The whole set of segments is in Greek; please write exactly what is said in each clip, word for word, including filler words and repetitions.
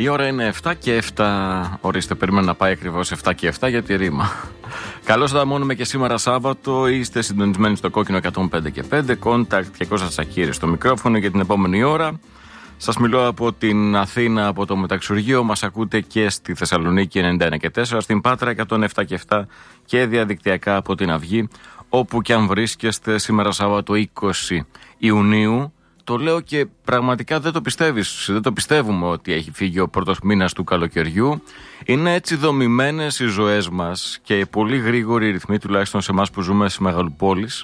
Η ώρα είναι επτά και επτά. Ορίστε, περίμενα να πάει ακριβώς επτά και επτά γιατί ρήμα. Καλώς θα μόνουμε και σήμερα Σάββατο. Είστε συντονισμένοι στο κόκκινο εκατόν πέντε και πέντε. Contact και Κώστας Τσακίρης στο μικρόφωνο για την επόμενη ώρα. Σας μιλώ από την Αθήνα, από το Μεταξουργείο. Μας ακούτε και στη Θεσσαλονίκη ενενήντα ένα και τέσσερα, στην Πάτρα εκατόν επτά και επτά και διαδικτυακά από την Αυγή. Όπου και αν βρίσκεστε σήμερα Σάββατο είκοσι Ιουνίου. Το λέω και πραγματικά δεν το πιστεύεις, δεν το πιστεύουμε ότι έχει φύγει ο πρώτος μήνας του καλοκαιριού. Είναι έτσι δομημένες οι ζωές μας και πολύ γρήγοροι ρυθμοί, τουλάχιστον σε εμάς που ζούμε στις μεγαλοπόλεις.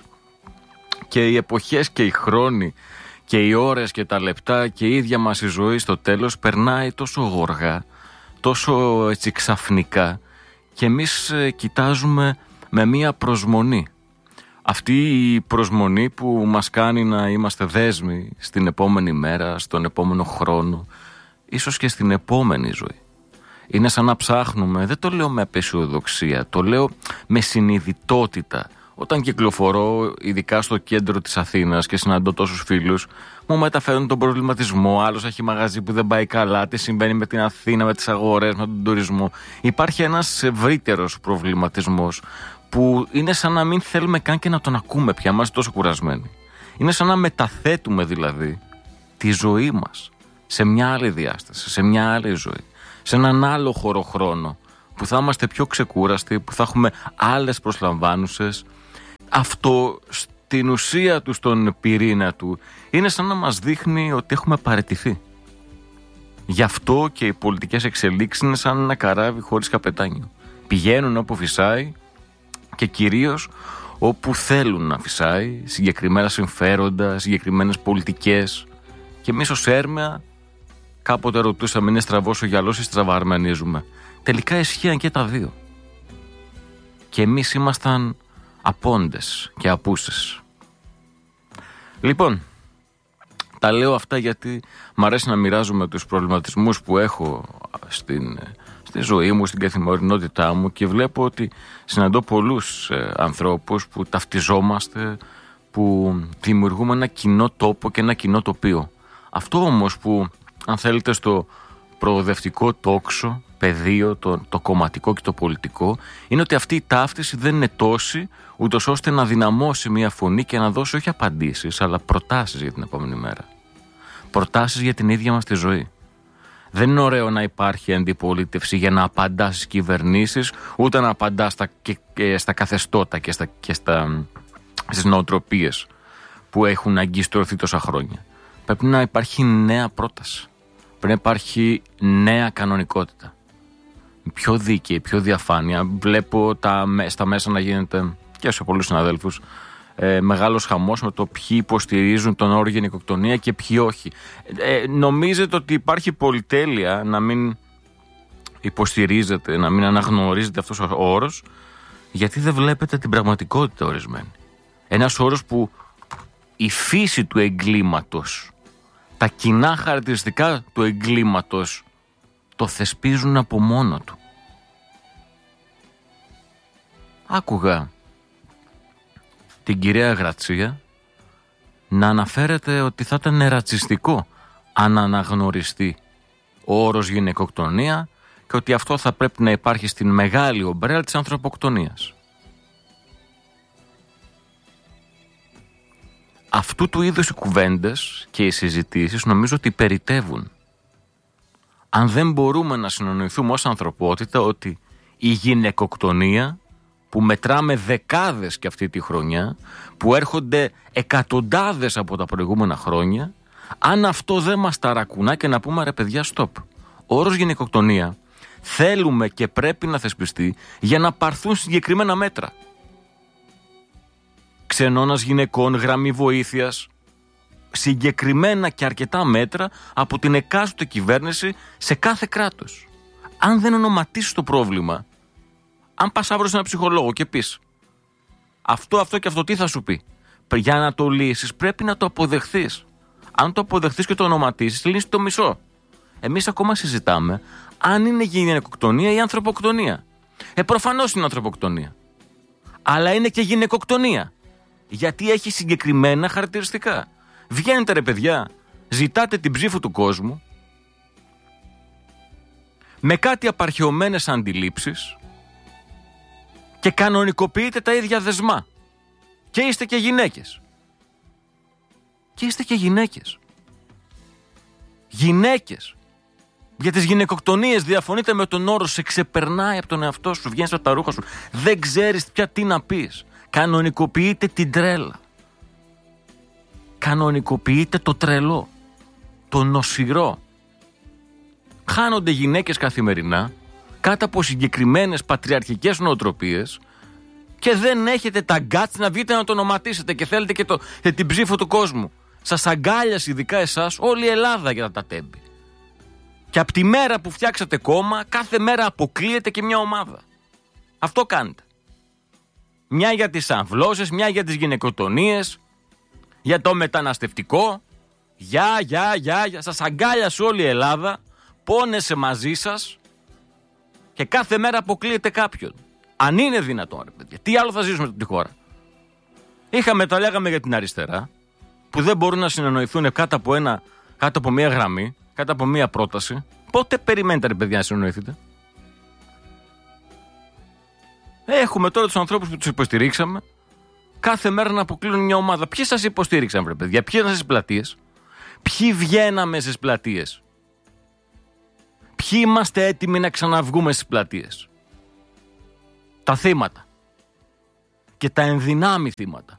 Και οι εποχές και οι χρόνοι και οι ώρες και τα λεπτά και η ίδια μας η ζωή στο τέλος περνάει τόσο γοργά, τόσο έτσι ξαφνικά και εμείς κοιτάζουμε με μία προσμονή. Αυτή η προσμονή που μας κάνει να είμαστε δέσμοι στην επόμενη μέρα, στον επόμενο χρόνο, ίσως και στην επόμενη ζωή. Είναι σαν να ψάχνουμε, δεν το λέω με απεσιοδοξία, το λέω με συνειδητότητα. Όταν κυκλοφορώ, ειδικά στο κέντρο της Αθήνας και συναντώ τόσους φίλους, μου μεταφέρουν τον προβληματισμό. Άλλος έχει μαγαζί που δεν πάει καλά, τι συμβαίνει με την Αθήνα, με τις αγορές, με τον τουρισμό. Υπάρχει ένας ευρύτερος προβληματισμός που είναι σαν να μην θέλουμε καν και να τον ακούμε πια, είμαστε τόσο κουρασμένοι. Είναι σαν να μεταθέτουμε δηλαδή τη ζωή μας σε μια άλλη διάσταση, σε μια άλλη ζωή, σε έναν άλλο χώρο χρόνο που θα είμαστε πιο ξεκούραστοι, που θα έχουμε άλλες προσλαμβάνουσες. Αυτό στην ουσία του, στον πυρήνα του, είναι σαν να μας δείχνει ότι έχουμε παραιτηθεί. Γι' αυτό και οι πολιτικές εξελίξεις είναι σαν ένα καράβι χωρίς καπετάνιο. Πηγαίνουν όπου φυσάει και κυρίως όπου θέλουν να φυσάει, συγκεκριμένα συμφέροντα, συγκεκριμένες πολιτικές. Και εμείς ως έρμεα κάποτε ρωτούσαμε, είναι στραβός ο γυαλός ή στραβαρμενίζουμε. Τελικά ισχύαν και τα δύο. Και εμείς ήμασταν απόντες και απούσες. Λοιπόν, τα λέω αυτά γιατί μ' αρέσει να μοιράζομαι τους προβληματισμούς που έχω στην, στη ζωή μου, στην καθημερινότητά μου και βλέπω ότι συναντώ πολλούς ε, ανθρώπους που ταυτιζόμαστε, που δημιουργούμε ένα κοινό τόπο και ένα κοινό τοπίο. Αυτό όμως που, αν θέλετε, στο προοδευτικό τόξο, πεδίο, το, το κομματικό και το πολιτικό, είναι ότι αυτή η ταύτιση δεν είναι τόση, ούτως ώστε να δυναμώσει μια φωνή και να δώσει όχι απαντήσεις, αλλά προτάσεις για την επόμενη μέρα. Προτάσεις για την ίδια μας τη ζωή. Δεν είναι ωραίο να υπάρχει αντιπολίτευση για να απαντά στις κυβερνήσεις, ούτε να απαντά στα, και, και στα καθεστώτα και, στα, και στα, στις νοοτροπίες που έχουν αγκιστρωθεί τόσα χρόνια. Πρέπει να υπάρχει νέα πρόταση. Πρέπει να υπάρχει νέα κανονικότητα. Πιο δίκαιη, πιο διαφάνεια. Βλέπω τα, στα μέσα να γίνεται και σε πολλούς συναδέλφους ε, μεγάλος χαμός με το ποιοι υποστηρίζουν τον όρο γενικοκτονία και ποιοι όχι. Ε, νομίζετε ότι υπάρχει πολυτέλεια να μην υποστηρίζετε, να μην αναγνωρίζετε αυτός ο όρος, γιατί δεν βλέπετε την πραγματικότητα ορισμένη. Ένας όρος που η φύση του εγκλήματος, τα κοινά χαρακτηριστικά του εγκλήματος το θεσπίζουν από μόνο του. Άκουγα την κυρία Γρατσία να αναφέρεται ότι θα ήταν ρατσιστικό αν αναγνωριστεί ο όρος γυναικοκτονία και ότι αυτό θα πρέπει να υπάρχει στην μεγάλη ομπρέλα της ανθρωποκτονίας. Αυτού του είδους οι κουβέντες και οι συζητήσεις νομίζω ότι περιτεύουν. Αν δεν μπορούμε να συνεννοηθούμε ως ανθρωπότητα ότι η γυναικοκτονία που μετράμε δεκάδες και αυτή τη χρονιά, που έρχονται εκατοντάδες από τα προηγούμενα χρόνια, αν αυτό δεν μας ταρακουνά και να πούμε ρε παιδιά stop. Ο όρος γυναικοκτονία θέλουμε και πρέπει να θεσπιστεί για να πάρθουν συγκεκριμένα μέτρα. Ξενώνας γυναικών, γραμμή βοήθειας, συγκεκριμένα και αρκετά μέτρα από την εκάστοτε κυβέρνηση σε κάθε κράτος. Αν δεν ονοματίσεις το πρόβλημα, αν πας αύριο σε ένα ψυχολόγο και πεις αυτό, αυτό και αυτό, τι θα σου πει? Για να το λύσεις πρέπει να το αποδεχθείς. Αν το αποδεχθείς και το ονοματίσεις, λύνεις το μισό. Εμείς ακόμα συζητάμε αν είναι γυναικοκτονία ή ανθρωποκτονία. Ε, προφανώς είναι ανθρωποκτονία. Αλλά είναι και γυναικοκτονία. Γιατί έχει συγκεκριμένα χαρακτηριστικά. Βγαίνετε ρε παιδιά, ζητάτε την ψήφο του κόσμου με κάτι απαρχαιωμένες αντιλήψεις και κανονικοποιείτε τα ίδια δεσμά. Και είστε και γυναίκες. Και είστε και γυναίκες. Γυναίκες. Για τις γυναικοκτονίες διαφωνείτε με τον όρο, σε ξεπερνάει από τον εαυτό σου, βγαίνεις από τα ρούχα σου, δεν ξέρεις πια τι να πεις. Κανονικοποιείτε την τρέλα. Κανονικοποιείτε το τρελό, το νοσηρό. Χάνονται γυναίκες καθημερινά κάτω από συγκεκριμένες πατριαρχικές νοοτροπίες και δεν έχετε τα γκάτς να βγείτε να το ονοματίσετε και θέλετε και, το, και την ψήφο του κόσμου. Σας αγκάλιασε ειδικά εσάς όλη η Ελλάδα για τα τέμπη. Και από τη μέρα που φτιάξατε κόμμα, κάθε μέρα αποκλείεται και μια ομάδα. Αυτό κάνετε. Μια για τις αμβλώσεις, μια για τις γυναικοκτονίες, για το μεταναστευτικό. Γεια, γεια, γεια, γεια. Σας αγκάλιασε όλη η Ελλάδα, πόνεσε μαζί σας και κάθε μέρα αποκλείεται κάποιον. Αν είναι δυνατόν, ρε παιδιά. Τι άλλο θα ζήσουμε τη χώρα. Είχαμε, τα λέγαμε για την αριστερά, που δεν μπορούν να συνεννοηθούν κάτω από, ένα, κάτω από μια γραμμή, κάτω από μια πρόταση. Πότε περιμένετε, ρε παιδιά, να συνεννοηθείτε? Έχουμε τώρα τους ανθρώπους που τους υποστηρίξαμε κάθε μέρα να αποκλίνουν μια ομάδα. Ποιοι σας υποστήριξαν, ρε παιδιά, ποιοι ήταν στις πλατείες, ποιοι βγαίναμε στις πλατείες, ποιοι είμαστε έτοιμοι να ξαναβγούμε στις πλατείες? Τα θύματα και τα ενδυνάμει θύματα.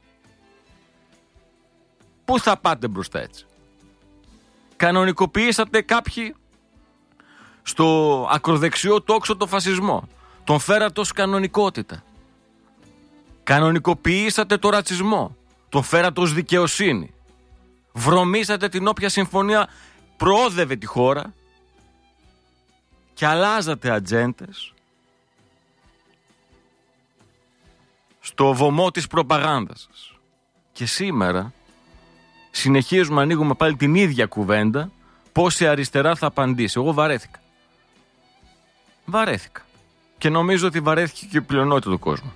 Πού θα πάτε μπροστά έτσι? Κανονικοποιήσατε κάποιοι στο ακροδεξιό τόξο το φασισμό. Τον φέρατε ως κανονικότητα. Κανονικοποιήσατε το ρατσισμό. Τον φέρατε ως δικαιοσύνη. Βρωμίσατε την όποια συμφωνία προόδευε τη χώρα και αλλάζατε ατζέντες στο βωμό της προπαγάνδας σας. Και σήμερα συνεχίζουμε, ανοίγουμε πάλι την ίδια κουβέντα, πώς η αριστερά θα απαντήσει. Εγώ βαρέθηκα. Βαρέθηκα. Και νομίζω ότι βαρέθηκε και η πλειονότητα του κόσμου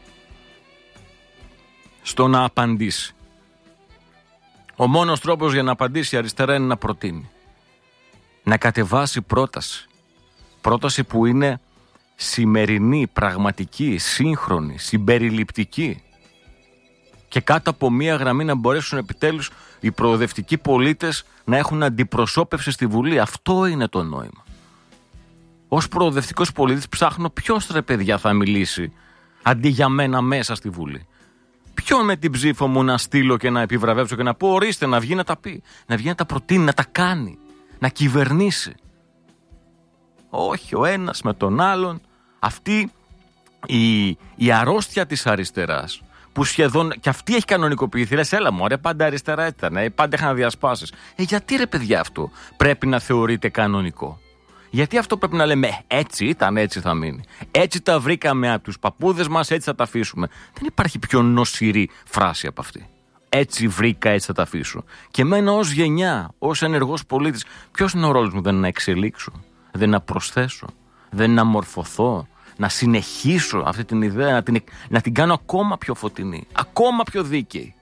στο να απαντήσει. Ο μόνος τρόπος για να απαντήσει η αριστερά είναι να προτείνει. Να κατεβάσει πρόταση. Πρόταση που είναι σημερινή, πραγματική, σύγχρονη, συμπεριληπτική. Και κάτω από μία γραμμή να μπορέσουν επιτέλους οι προοδευτικοί πολίτες να έχουν αντιπροσώπευση στη Βουλή. Αυτό είναι το νόημα. Ως προοδευτικός πολίτης ψάχνω ποιος, ρε παιδιά, θα μιλήσει αντί για μένα μέσα στη Βουλή. Ποιον με την ψήφο μου να στείλω και να επιβραβεύσω και να πω ορίστε, να βγει να τα πει, να βγει να τα προτείνει, να τα κάνει, να κυβερνήσει. Όχι ο ένας με τον άλλον. Αυτή η, η αρρώστια της αριστεράς που σχεδόν και αυτή έχει κανονικοποιηθεί. Λες, έλα μωρέ, πάντα αριστερά ήταν, ε, πάντα είχαν διασπάσεις. Ε, γιατί ρε παιδιά αυτό πρέπει να θεωρείται κανονικό? Γιατί αυτό πρέπει να λέμε έτσι ήταν, έτσι θα μείνει. Έτσι τα βρήκαμε από τους παππούδες μας, έτσι θα τα αφήσουμε. Δεν υπάρχει πιο νοσηρή φράση από αυτή. Έτσι βρήκα, έτσι θα τα αφήσω. Και εμένα ως γενιά, ως ενεργός πολίτης, ποιος είναι ο ρόλος μου? Δεν είναι να εξελίξω, δεν είναι να προσθέσω, δεν είναι να μορφωθώ, να συνεχίσω αυτή την ιδέα, να την, να την κάνω ακόμα πιο φωτεινή, ακόμα πιο δίκαιη.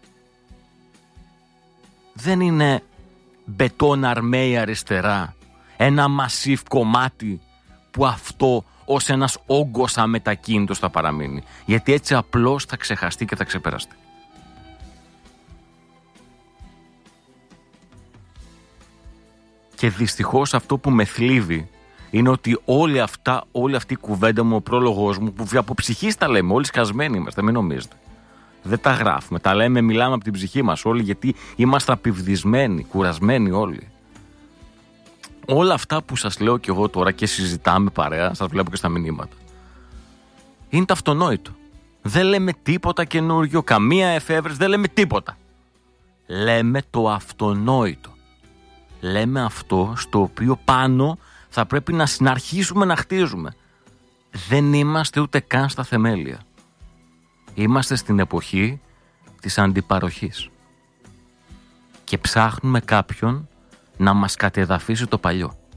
Δεν είναι μπετόν αρμέη αριστερά, ένα μασίφ κομμάτι που αυτό ως ένας όγκος αμετακίνητος θα παραμείνει. Γιατί έτσι απλώς θα ξεχαστεί και θα ξεπεραστεί. Και δυστυχώς αυτό που με θλίβει είναι ότι όλη, αυτά, όλη αυτή η κουβέντα μου, ο πρόλογος μου, που από ψυχής τα λέμε, όλοι σκασμένοι είμαστε, μην νομίζετε. Δεν τα γράφουμε, τα λέμε, μιλάμε από την ψυχή μας όλοι, γιατί είμαστε απειβδισμένοι, κουρασμένοι όλοι. Όλα αυτά που σας λέω κι εγώ τώρα και συζητάμε παρέα, σας βλέπω και στα μηνύματα, είναι το αυτονόητο. Δεν λέμε τίποτα καινούριο, καμία εφεύρεση, δεν λέμε τίποτα. Λέμε το αυτονόητο. Λέμε αυτό στο οποίο πάνω θα πρέπει να συναρχίσουμε να χτίζουμε. Δεν είμαστε ούτε καν στα θεμέλια. Είμαστε στην εποχή της αντιπαροχής. Και ψάχνουμε κάποιον να μας κατεδαφίσει το παλιό.